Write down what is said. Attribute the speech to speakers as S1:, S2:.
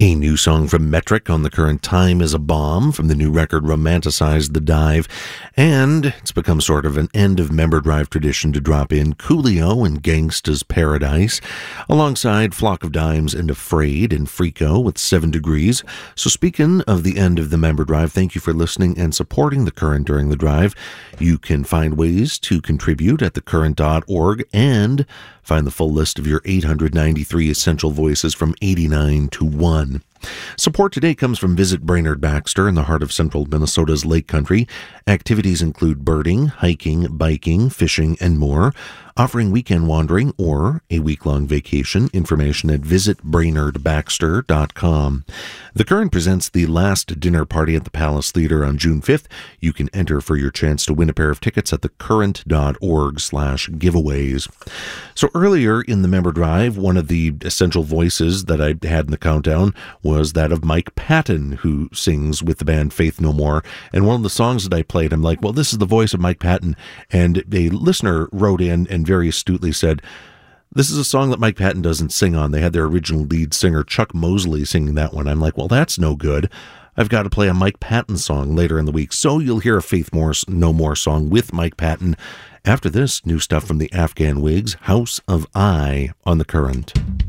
S1: A new song from Metric on the current Time is a Bomb from the new record Romanticize the Dive. And it's become sort of an end of Member Drive tradition to drop in Coolio and Gangsta's Paradise, alongside Flock of Dimes and Afraid and Freako with 7 Degrees. So speaking of the end of the Member Drive, thank you for listening and supporting The Current during the drive. You can find ways to contribute at thecurrent.org and find the full list of your 893 essential voices from 89 to 1. Support today comes from Visit Brainerd Baxter in the heart of central Minnesota's Lake Country. Activities include birding, hiking, biking, fishing, and more. Offering weekend wandering or a week-long vacation. Information at visitbrainerdbaxter.com. The Current presents the last dinner party at the Palace Theater on June 5th. You can enter for your chance to win a pair of tickets at thecurrent.org/giveaways. So earlier in the Member Drive, one of the essential voices that I had in the countdown was that of Mike Patton, who sings with the band Faith No More. And one of the songs that I played, I'm like, well, this is the voice of Mike Patton. And a listener wrote in and very astutely said, this is a song that Mike Patton doesn't sing on. They had their original lead singer, Chuck Mosley, singing that one. I'm like, well, that's no good. I've got to play a Mike Patton song later in the week. So you'll hear a Faith No More song with Mike Patton. After this, new stuff from the Afghan Wigs, House of I on The Current.